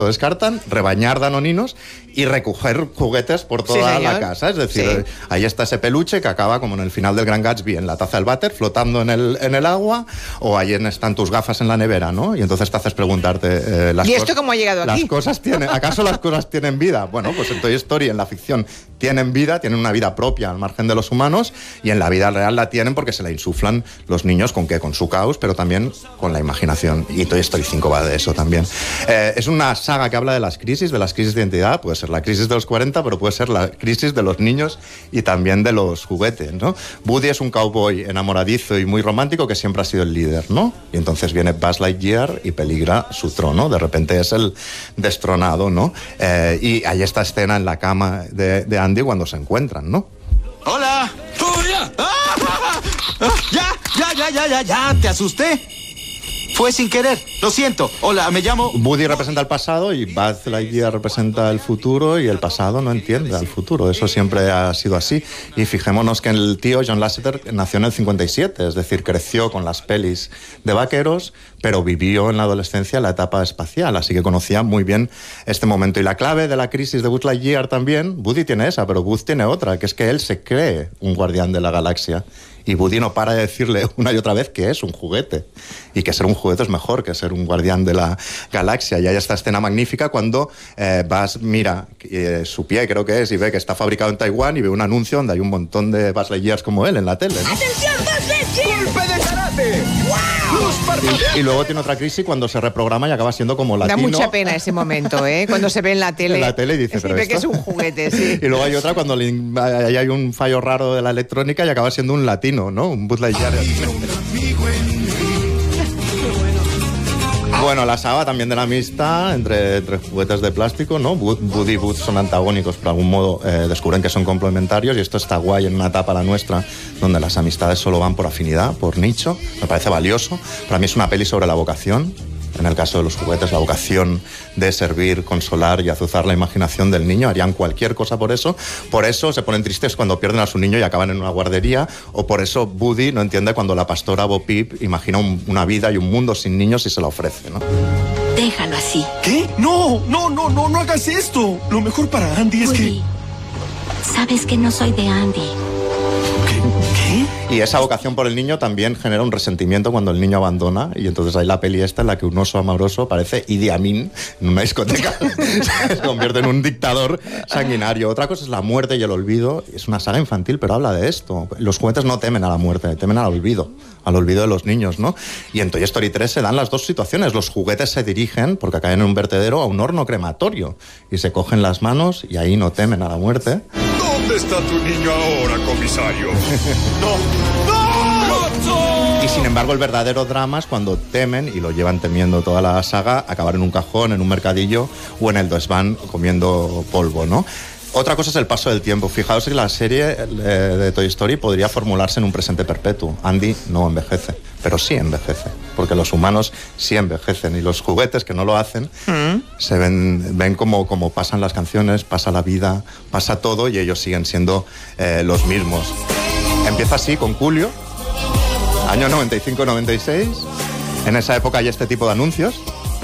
Lo descartan, rebañar danoninos y recoger juguetes por toda la casa. Es decir, ahí está ese peluche que acaba como en el final del Gran Gatsby, en la taza del váter, flotando en el agua, o ahí están tus gafas en la nevera, ¿no? Y entonces te haces preguntarte... ¿Y esto cómo ha llegado aquí? ¿Acaso las cosas tienen vida? Bueno, pues en Toy Story, en la ficción, tienen vida, tienen una vida propia al margen de los humanos, y en la vida real la tienen porque se la insuflan los niños, ¿con qué? Con su caos, pero también con la imaginación. Y Toy Story 5 va de eso también. Es una saga que habla de las crisis de identidad. Puede ser la crisis de los 40, pero puede ser la crisis de los niños y también de los juguetes, ¿no? Woody es un cowboy enamoradizo y muy romántico que siempre ha sido el líder, ¿no? Y entonces viene Buzz Lightyear y peligra su trono. De repente es el destronado, ¿no? Y hay esta escena en la cama de Andy cuando se encuentran, ¿no? ¡Hola! ¡Oh, ya! ¡Ya! ¿Te asusté? Fue sin querer, lo siento. Hola, me llamo... Woody representa el pasado y Buzz Lightyear representa el futuro, y el pasado no entiende al futuro. Eso siempre ha sido así. Y fijémonos que el tío John Lasseter nació en el 57, es decir, creció con las pelis de vaqueros, pero vivió en la adolescencia la etapa espacial, así que conocía muy bien este momento. Y la clave de la crisis de Buzz Lightyear también, Woody tiene esa, pero Buzz tiene otra, que es que él se cree un guardián de la galaxia. Y Woody no para de decirle una y otra vez que es un juguete, y que ser un juguete es mejor que ser un guardián de la galaxia. Y hay esta escena magnífica cuando Buzz mira su pie, creo que es, y ve que está fabricado en Taiwán, y ve un anuncio donde hay un montón de Buzz Lightyears como él en la tele, ¿no? ¡Atención, Buzz Lightyear! ¡Golpe de karate! ¡Wow! Y luego tiene otra crisis cuando se reprograma y acaba siendo como latino. Da mucha pena ese momento, ¿eh? Cuando se ve en la tele. En la tele y dice, pero ve esto... que es un juguete, sí. Y luego hay otra cuando ahí hay un fallo raro de la electrónica y acaba siendo un latino, ¿no? Un Buzz Lightyear. Bueno, la saga también de la amistad entre juguetes de plástico, ¿no? Woody y Buzz son antagónicos, pero de algún modo descubren que son complementarios, y esto está guay en una etapa, la nuestra, donde las amistades solo van por afinidad, por nicho. Me parece valioso. Para mí es una peli sobre la vocación. En el caso de los juguetes, la vocación de servir, consolar y azuzar la imaginación del niño. Harían cualquier cosa por eso. Por eso se ponen tristes cuando pierden a su niño y acaban en una guardería. O por eso Woody no entiende cuando la pastora Bo Peep imagina una vida y un mundo sin niños y se la ofrece, ¿no? Déjalo así. ¿Qué? No hagas esto. Lo mejor para Andy es Woody, sabes que no soy de Andy. Y esa vocación por el niño también genera un resentimiento cuando el niño abandona, y entonces hay la peli esta en la que un oso amoroso parece Idi Amin en una discoteca. Se convierte en un dictador sanguinario. Otra cosa es la muerte y el olvido. Es una saga infantil, pero habla de esto. Los juguetes no temen a la muerte, temen al olvido de los niños, ¿no? Y en Toy Story 3 se dan las dos situaciones. Los juguetes se dirigen, porque caen en un vertedero, a un horno crematorio, y se cogen las manos y ahí no temen a la muerte. ¿Dónde está tu niño ahora, comisario? ¡No! Y sin embargo el verdadero drama es cuando temen, y lo llevan temiendo toda la saga, acabar en un cajón, en un mercadillo o en el desván comiendo polvo, ¿no? Otra cosa es el paso del tiempo. Fijaos que la serie de Toy Story podría formularse en un presente perpetuo. Andy no envejece, pero sí envejece, porque los humanos sí envejecen, y los juguetes que no lo hacen se ven como pasan las canciones, pasa la vida, pasa todo, y ellos siguen siendo los mismos. Empieza así con Julio, año 95-96. En esa época hay este tipo de anuncios.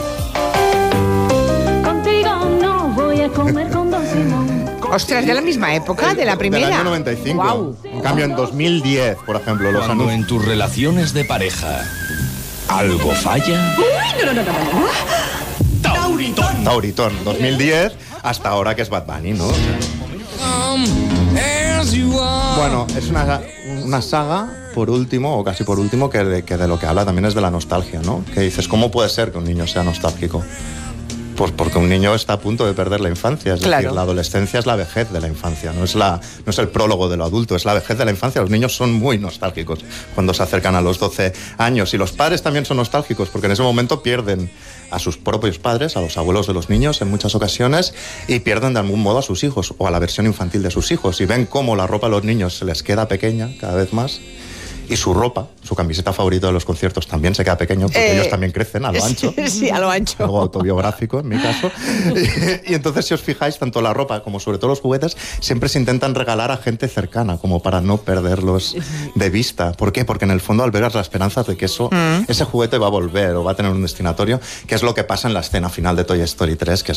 Contigo no voy a comer con Don Simón. Ostras, ¿de la misma época? ¿De la primera? Del año 95. Wow. En cambio, en 2010, por ejemplo, los Cuando anuncios... en tus relaciones de pareja algo falla... Tauritón, 2010, hasta ahora que es Bad Bunny, ¿no? Bueno, es una saga, por último, o casi por último, que de lo que habla también es de la nostalgia, ¿no? Que dices, ¿cómo puede ser que un niño sea nostálgico? Pues porque un niño está a punto de perder la infancia. Es decir, la adolescencia es la vejez de la infancia, no es el prólogo de lo adulto, es la vejez de la infancia. Los niños son muy nostálgicos cuando se acercan a los 12 años, y los padres también son nostálgicos, porque en ese momento pierden a sus propios padres, a los abuelos de los niños en muchas ocasiones, y pierden de algún modo a sus hijos o a la versión infantil de sus hijos, y ven cómo la ropa a los niños se les queda pequeña cada vez más, Y su ropa, su camiseta favorita de los conciertos también se queda pequeño porque ellos también crecen a lo ancho. Sí, a lo ancho. Algo autobiográfico en mi caso. Y entonces, si os fijáis, tanto la ropa como sobre todo los juguetes siempre se intentan regalar a gente cercana, como para no perderlos de vista. ¿Por qué? Porque en el fondo albergas la esperanza de que ese juguete va a volver o va a tener un destinatorio, que es lo que pasa en la escena final de Toy Story 3, que es